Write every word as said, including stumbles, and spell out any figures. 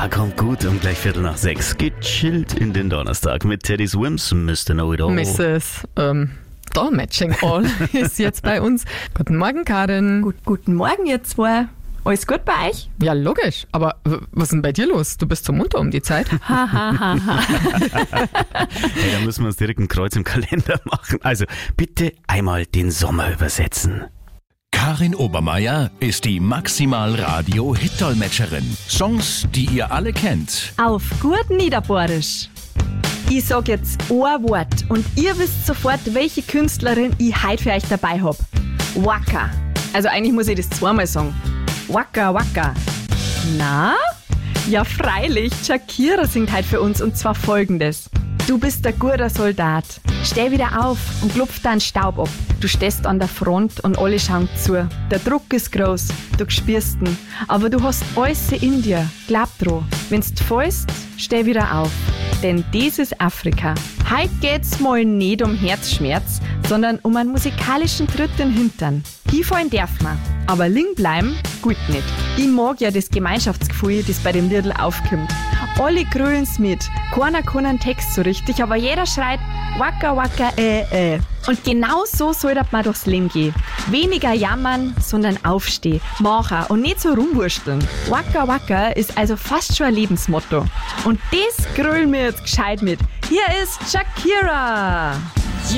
Ah, kommt gut, um gleich Viertel nach sechs. Gechillt in den Donnerstag mit Teddy Swims, Mister Know It All. Misses Ähm, Dolmetsching All ist jetzt bei uns. Guten Morgen, Karin. Gut, guten Morgen, ihr zwei. Alles gut bei euch? Ja, logisch. Aber w- was ist denn bei dir los? Du bist so munter um die Zeit. Ha, ha, ha, ha. Hey, da müssen wir uns direkt ein Kreuz im Kalender machen. Also, bitte einmal den Sommer übersetzen. Karin Obermeier ist die Maximal-Radio-Hit-Dolmetscherin. Songs, die ihr alle kennt. Auf gut Niederbohrisch. Ich sag jetzt ein Wort und ihr wisst sofort, welche Künstlerin ich heute für euch dabei hab. Waka. Also eigentlich muss ich das zweimal sagen. Waka Waka. Na? Ja freilich, Shakira singt heute für uns und zwar folgendes. Du bist ein guter Soldat. Steh wieder auf und klopf deinen Staub ab. Du stehst an der Front und alle schauen zu. Der Druck ist groß, du spürst ihn. Aber du hast alles in dir. Glaub dran. Wenn's du fällst, steh wieder auf. Denn das ist Afrika. Heute geht's mal nicht um Herzschmerz, sondern um einen musikalischen Tritt in den Hintern. Hinfallen darf man, aber liegen bleiben, gut nicht. Ich mag ja das Gemeinschaftsgefühl, das bei dem Liedl aufkommt. Alle grölen's mit, keiner kann einen Text so richtig, aber jeder schreit Waka Waka äh äh. Und genau so soll das mal durchs Leben gehen. Weniger jammern, sondern aufstehen, machen und nicht so rumwursteln. Waka Waka ist also fast schon ein Lebensmotto. Und das grölen wir jetzt gescheit mit. Hier ist Shakira.